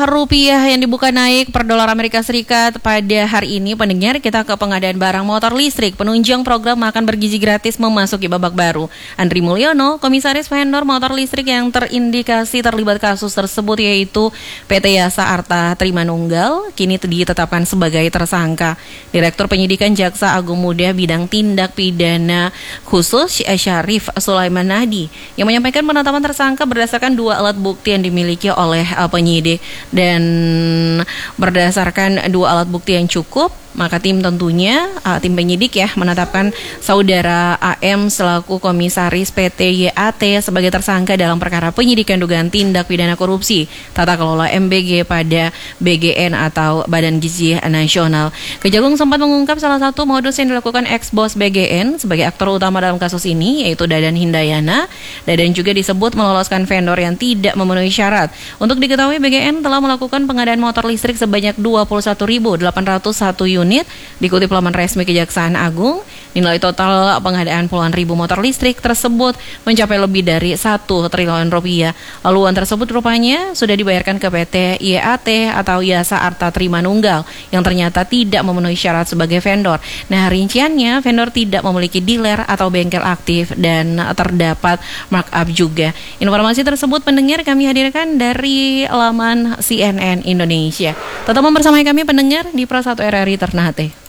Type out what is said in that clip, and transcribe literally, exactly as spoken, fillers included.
rupiah yang dibuka naik per dolar Amerika Serikat pada hari ini. Pendengar, kita ke pengadaan barang motor listrik. Penunjang program makan bergizi gratis memasuki babak baru. Andri Mulyono, komisaris vendor motor listrik yang terindikasi terlibat kasus tersebut yaitu P T Yasa Arta Trimanunggal, kini ditetapkan sebagai tersangka. Direktur Penyidikan Jaksa Agung Muda Bidang Tindak Pidana Khusus Syarif Sulaiman Nadi yang menyampaikan penetapan tersangka berdasarkan dua alat bukti yang dimiliki oleh uh, penyidik, dan berdasarkan dua alat bukti yang cukup, maka tim tentunya uh, tim penyidik ya menetapkan saudara A M selaku komisaris P T Y A T sebagai tersangka dalam perkara penyidikan dugaan tindak pidana korupsi tata kelola M B G pada B G N atau Badan Gizi Nasional. Kejagung sempat mengungkap salah satu modus yang dilakukan ex-bos B G N sebagai aktor utama dalam kasus ini, yaitu Dadan Hindayana. Dadan juga disebut meloloskan vendor yang tidak memenuhi syarat. Untuk diketahui, B G N telah melakukan pengadaan motor listrik sebanyak dua puluh satu ribu delapan ratus satu unit. Dikutip laman resmi Kejaksaan Agung, nilai total pengadaan puluhan ribu motor listrik tersebut mencapai lebih dari satu triliun rupiah. Lalu uang tersebut rupanya sudah dibayarkan ke P T Y A T atau Yasa Arta Trimanunggal yang ternyata tidak memenuhi syarat sebagai vendor. Nah, rinciannya vendor tidak memiliki dealer atau bengkel aktif dan terdapat markup juga. Informasi tersebut pendengar kami hadirkan dari laman C N N Indonesia. Tetap bersama kami pendengar di Pro satu R R I Ternate.